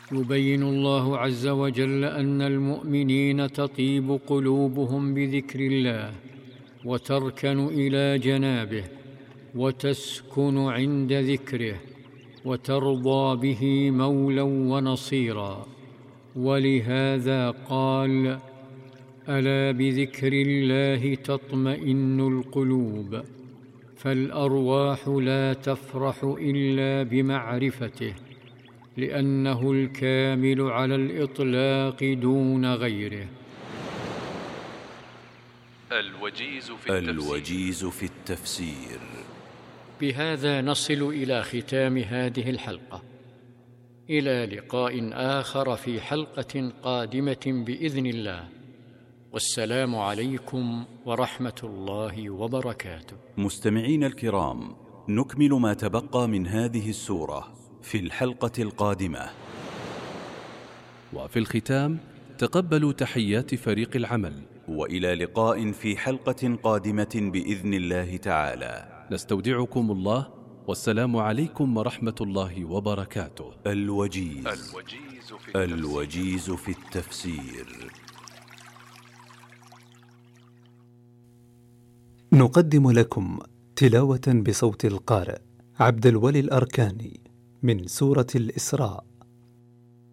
يبين الله عز وجل أن المؤمنين تطيب قلوبهم بذكر الله وتركن إلى جنابه وتسكن عند ذكره وترضى به مولا ونصيرا. ولهذا قال: ألا بذكر الله تطمئن القلوب. فالأرواح لا تفرح إلا بمعرفته، لأنه الكامل على الإطلاق دون غيره. الوجيز في التفسير. بهذا نصل إلى ختام هذه الحلقة. إلى لقاء آخر في حلقة قادمة بإذن الله، والسلام عليكم ورحمة الله وبركاته. مستمعين الكرام، نكمل ما تبقى من هذه السورة في الحلقة القادمة. وفي الختام تقبلوا تحيات فريق العمل، وإلى لقاء في حلقة قادمة بإذن الله تعالى. نستودعكم الله، والسلام عليكم ورحمة الله وبركاته. الوجيز في التفسير. نقدم لكم تلاوة بصوت القارئ عبد الولي الأركاني من سورة الإسراء.